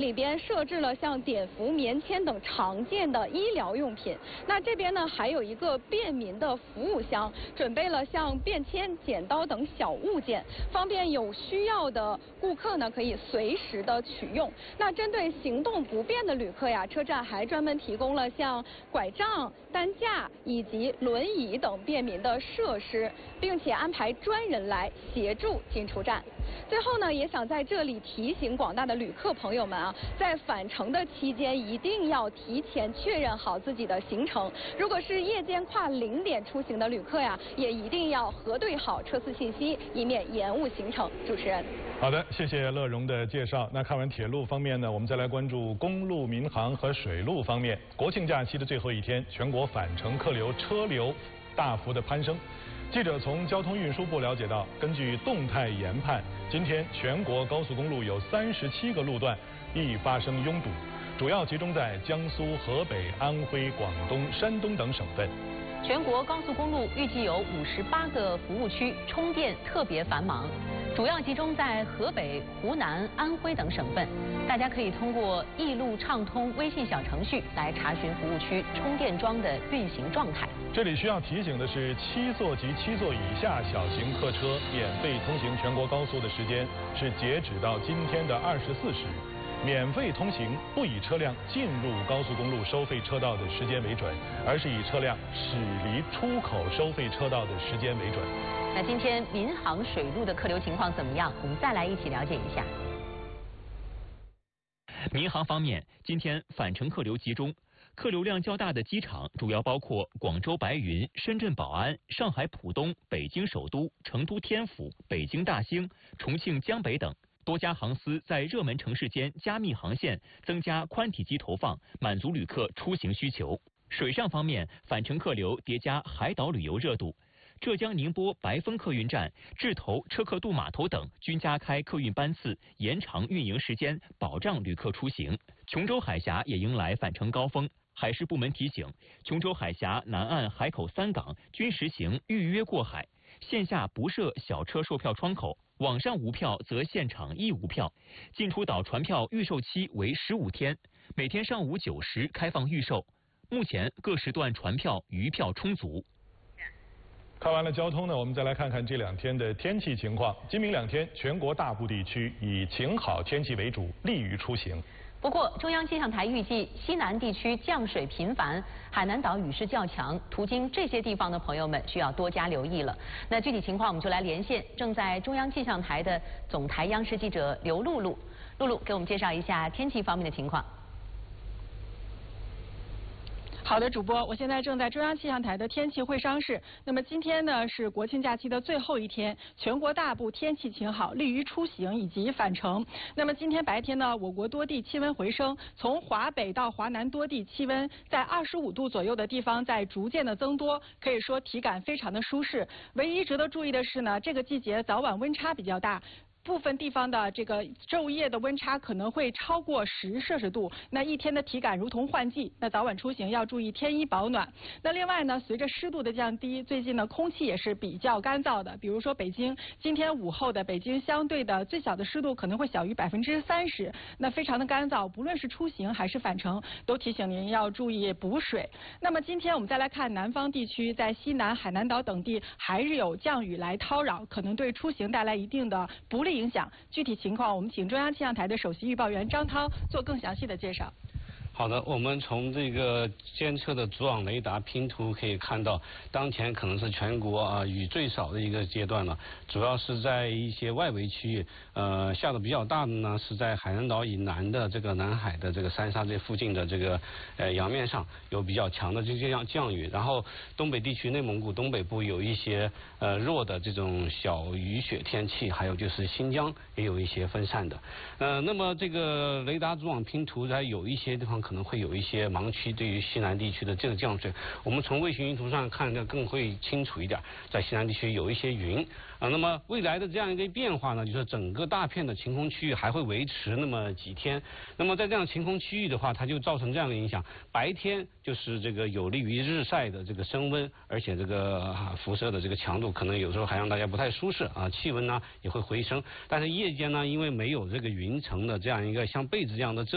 里边设置了像碘伏、棉签等常见的医疗用品。那这边呢还有一个便民的服务箱，准备了像便签、剪刀等小物件，方便有需要的顾客呢可以随时的取用。那针对行动不便的旅客呀，车站还专门提供了像拐杖、担架以及轮椅等便民的设施，并且安排专人来协助进出站。最后呢，也想在这里提醒广大的旅客朋友们啊，在返程的期间一定要提前确认好自己的行程。如果是夜间跨0点出行的旅客呀，也一定要核对好车次信息，以免延误行程。主持人， 好的，谢谢乐荣的介绍。那看完铁路方面呢，我们再来关注公路、民航和水路方面。国庆假期的最后一天，全国返程客流车流大幅的攀升。记者从交通运输部了解到，根据动态研判，今天全国高速公路有37个路段易发生拥堵，主要集中在江苏、河北、安徽、广东、山东等省份。 全国高速公路预计有58个服务区充电特别繁忙，主要集中在河北、湖南、安徽等省份。大家可以通过易路畅通微信小程序来查询服务区充电桩的运行状态。 这里需要提醒的是，7座及7座以下小型客车免费通行全国高速的时间是截止到今天的24时。免费通行不以车辆进入高速公路收费车道的时间为准，而是以车辆驶离出口收费车道的时间为准。 那今天民航水路的客流情况怎么样？我们再来一起了解一下。 民航方面，今天返程客流集中，客流量较大的机场主要包括广州白云、深圳宝安、上海浦东、北京首都、成都天府、北京大兴、重庆江北等。多家航司在热门城市间加密航线，增加宽体机投放，满足旅客出行需求。水上方面，返程客流叠加海岛旅游热度，浙江宁波白峰客运站、志头车客渡码头等均加开客运班次，延长运营时间，保障旅客出行。琼州海峡也迎来返程高峰。海事部门提醒，琼州海峡南岸海口3港均实行预约过海，线下不设小车售票窗口，网上无票则现场亦无票。进出岛船票预售期为15天，每天上午9时开放预售。目前各时段船票余票充足。 看完了交通呢，我们再来看看这2天的天气情况。今明2天，全国大部地区以晴好天气为主，利于出行。 不过，中央气象台预计西南地区降水频繁，海南岛雨势较强，途经这些地方的朋友们需要多加留意了。那具体情况我们就来连线正在中央气象台的总台央视记者刘露露，露露给我们介绍一下天气方面的情况。 好的，主播，我现在正在中央气象台的天气会商室。那么今天呢是国庆假期的最后一天，全国大部天气晴好，利于出行以及返程。那么今天白天呢，我国多地气温回升，从华北到华南多地气温在25度左右的地方在逐渐的增多，可以说体感非常的舒适。唯一值得注意的是呢，这个季节早晚温差比较大。部分地方的这个昼夜的温差可能会超过10摄氏度，那一天的体感如同换季。那早晚出行要注意添衣保暖。那另外呢，随着湿度的降低，最近呢空气也是比较干燥的。比如说北京，今天午后的北京相对的最小的湿度可能会小于30%，那非常的干燥，不论是出行还是返程，都提醒您要注意补水。那么今天我们再来看南方地区，在西南、海南岛等地还是有降雨来叨扰，可能对出行带来一定的不利影响。具体情况，我们请中央气象台的首席预报员张涛做更详细的介绍。 好的，我们从这个监测的主网雷达拼图可以看到，当前可能是全国雨最少的一个阶段了，主要是在一些外围区域，下的比较大的呢是在海南岛以南的这个南海的这个三沙这附近的这个洋面上有比较强的这样降雨，然后东北地区内蒙古东北部有一些弱的这种小雨雪天气，还有就是新疆也有一些分散的，那么这个雷达主网拼图它有一些地方可能会有一些盲区，对于西南地区的这个降水，我们从卫星云图上看的更会清楚一点，在西南地区有一些云那么未来的这样一个变化呢，就是整个大片的晴空区域还会维持那么几天，那么在这样晴空区域的话，它就造成这样的影响，白天就是这个有利于日晒的这个升温，而且这个辐射的这个强度可能有时候还让大家不太舒适气温呢也会回升，但是夜间呢，因为没有这个云层的这样一个像被子这样的遮